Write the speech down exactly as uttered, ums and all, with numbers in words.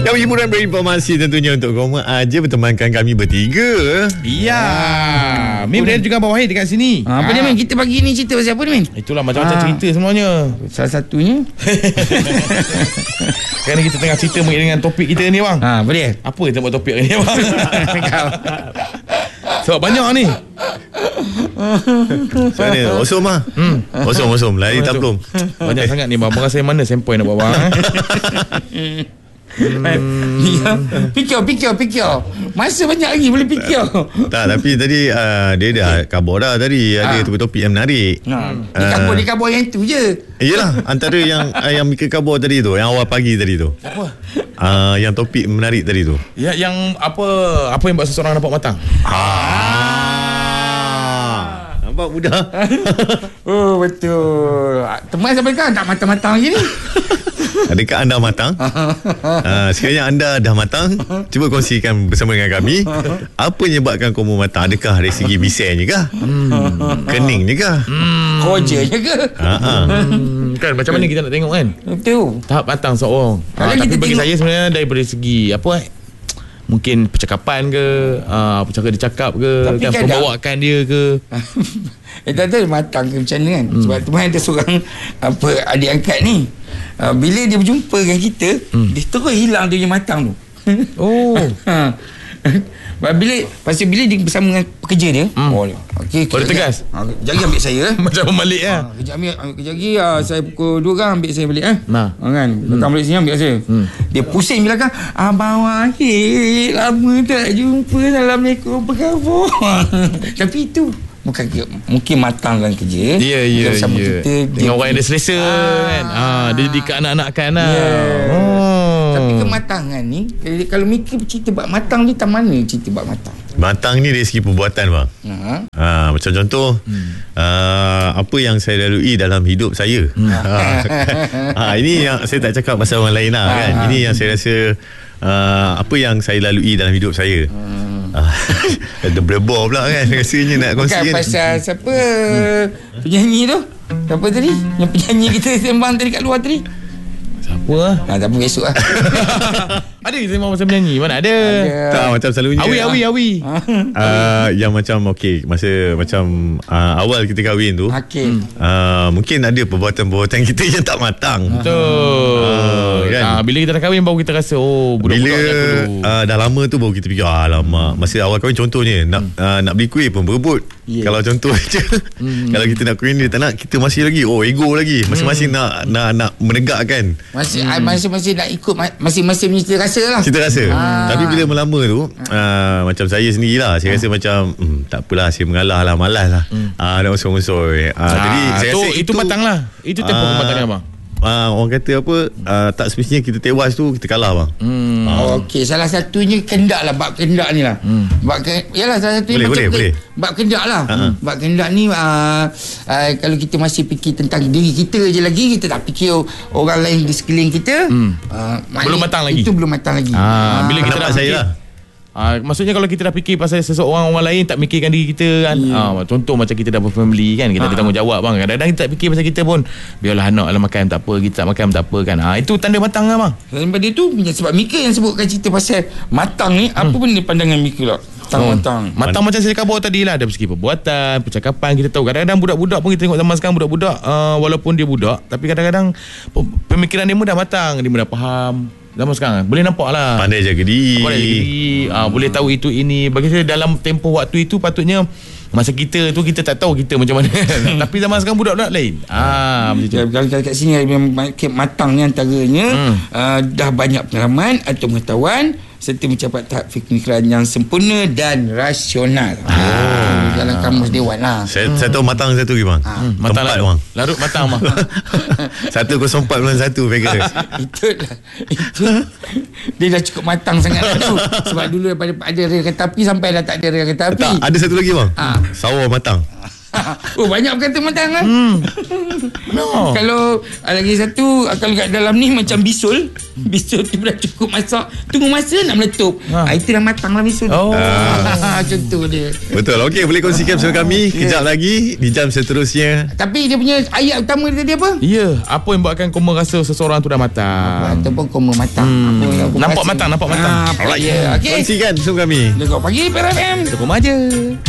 Kami hiburan berinformasi tentunya untuk kamu aja bertemankan kami bertiga. Ya. Min dia juga bawah dekat sini. Ha, apa ha. dia Min? Kita pagi ni cerita pasal apa ni Min? Itulah macam-macam ha. cerita semuanya. Salah satunya sekarang kita tengah cerita dengan topik kita ni bang. Ha, apa dia? Apa kita buat topik ni bang? Sebab banyak ni. Macam mana? Osum lah. hmm. Osum, osum. Lari taplum. Banyak sangat ni bang. Abang rasa mana sempoi nak buat bang? Hmm. Ya. Fikir, fikir, fikir. Masa banyak lagi boleh fikir. Tak, tapi tadi uh, dia dah kabur dah tadi. Ada ha. topik-topik yang menarik. Ha. Dia kabur, dia kabur yang tu je. Yelah, antara yang uh, yang Mika kabur tadi tu, yang awal pagi tadi tu. Apa? Uh, yang topik menarik tadi tu. Ya, yang apa apa yang buat seseorang nampak matang? Ah. Nampak mudah. Oh, betul. Teman sampai kan tak matang-matang lagi ni. Adakah anda matang? uh, sekiranya anda dah matang, cuba kongsikan bersama dengan kami. Apa menyebabkan kamu matang? Adakah dari segi bisanya kah? Hmm. Keningnya kah? Hmm. Kojanya ke? Hmm. Kan macam mana kita nak tengok kan? Betul. Tahap matang seorang. Ha, tapi bagi tengok, saya sebenarnya daripada segi apa eh? Mungkin percakapan ke, uh, apa cara dia cakap ke, kan, kan pembawakan dia ke. Eh tak tahu matang ke macam mana kan. hmm. Sebab teman ada seorang apa adik angkat ni, uh, bila dia berjumpa dengan kita, hmm. dia terus hilang dia punya matang tu. Oh. Bila pasal bila dia bersama dengan pekerja dia, hmm. oh, okey, okay, tegas. Ha, kejap lagi ambil saya. Macam balik ya. Ha, kejap ambil kejap lagi ha, saya pukul dua kan ambil saya balik eh. Nah. Ha, kan. Datang hmm. balik sini ambil saya. Hmm. Dia pusing belakang. Abang Wahid, lama tak jumpa. Assalamualaikum, apa khabar? Tapi itu bukan mungkin matang dalam kerja. Ya ya sama ya. Kita dengan orang yang dia selesa ah. kan. Ah, dia didik anak-anak-anak lah. Yeah. Oh. Tapi kematangan ni, kalau Mika cerita bab matang ni, tak mana cerita bab matang? Matang ni dari segi perbuatan bang. Uh-huh. Ha, macam contoh hmm. uh, apa yang saya lalui dalam hidup saya. Hmm. ha, ini yang saya tak cakap pasal orang lain lah kan. Ini yang saya rasa uh, apa yang saya lalui dalam hidup saya. Hmm. Ada blebor pula kan rasanya nak kongsi kan. Bukan pasal siapa hmm. penyanyi tu? Siapa tadi? Yang penyanyi kita sembang tadi kat luar tadi. Siapa lah? Ha, tak apa, besok lah. Ada ke sembang pasal penyanyi? Mana ada? ada. Tak, macam selalunya Awi, Awi, Awi uh, yang macam okey, masa macam uh, awal kita kahwin tu, okay. uh, mungkin ada perbuatan-perbuatan kita yang tak matang. Betul. uh, kan? uh, Bila kita dah kahwin baru kita rasa oh budak-budak bila uh, dah lama tu baru kita fikir ah, alamak, masa awal kahwin contohnya nak hmm. uh, nak beli kuih pun berebut. Yeah. Kalau contoh je hmm. kalau kita nak kuih ni tak nak, kita masih lagi oh ego lagi masing-masing hmm. nak nak nak menegakkan. Masih hmm. masing-masing nak ikut masing-masing punya cita rasa lah. Cita rasa. Ah. Tapi bila melama tu uh, macam saya sendirilah saya ah. rasa macam hmm, tak apalah, saya mengalah lah, malas lah. Hmm. Ah, nak usul-usul. Ah, ah, jadi saya tu, rasa itu, itu matang lah. Itu tempoh ah, kematangan bang. Uh, orang kata apa uh, tak semestinya kita tewas tu kita kalah bang. Hmm. Uh. Okey, salah satunya kendak lah, bab kendak ni lah. Hmm. Bab ke, yalah salah satunya boleh, boleh, ke, boleh. Bab kendak lah. Uh-huh. Bab kendak ni uh, uh, kalau kita masih fikir tentang diri kita je lagi, kita tak fikir orang lain di sekeliling kita, hmm. uh, belum matang lagi. Itu belum matang lagi. Ah, bila kita nak saya lah. Ah, maksudnya kalau kita dah fikir pasal seseorang, orang lain tak fikirkan diri kita kan. Yeah. Ah, contoh macam kita dah berfamily kan, kita ah. ada tanggungjawab bang. Kadang-kadang kita tak fikir pasal kita pun, biarlah anak lah makan tak apa, kita tak makan tak apa kan. Ah, itu tanda matang lah bang. Dan pada itu sebab Mika yang sebutkan cerita pasal matang ni, hmm. apa benda pandangan Mika lah? Matang, oh. matang. Matang macam saya kabur tadi lah, dari segi perbuatan, percakapan. Kita tahu kadang-kadang budak-budak pun kita tengok zaman sekarang budak-budak uh, walaupun dia budak, tapi kadang-kadang pemikiran dia mudah matang, dia mudah faham. Zaman sekarang boleh nampak lah pandai jaga diri, pandai jaga diri. Ah, boleh tahu itu ini. Bagi saya dalam tempoh waktu itu patutnya masa kita tu kita tak tahu kita macam mana. Tapi zaman sekarang budak-budak lain. Ah, macam tu. Kalau kat sini matang ni antaranya hmm. uh, dah banyak pengalaman atau pengetahuan serta mencapai tahap fikiran yang sempurna dan rasional. Ah. Oh, dalam kamus dewan lah. Saya, hmm. saya tahu matang satu lagi bang. Ah. Matang Tempat larut, bang. Larut matang bang. satu kosong empat bulan satu Vegas. Itu lah. Itu dia dah cukup matang sangat lah tu. Sebab dulu daripada ada rel kereta api sampai dah tak ada rel kereta api. Tak, ada satu lagi bang. Ah. Sawah matang. Oh, banyak berkata matang kan? Hmm. No. Kalau lagi satu, kalau kat dalam ni macam bisul. Bisul tu dah cukup masak, tunggu masa nak meletup. Ha. Ha. Itu dah matang lah bisul. Oh. Ha. Contoh dia. Betul. Okey, boleh kongsikan bersama kami Ya. kejap lagi di jam seterusnya. Tapi dia punya ayat utama dia tadi apa? Ya, apa yang buatkan kau merasa seseorang tu dah matang? Ataupun koma matang. Hmm. Apa yang aku Nampak rasa. matang, nampak matang. Ha, Alright. ya. Okey. Kongsikan bersama kami. Dengar pagi P R F M. Tepuk maja.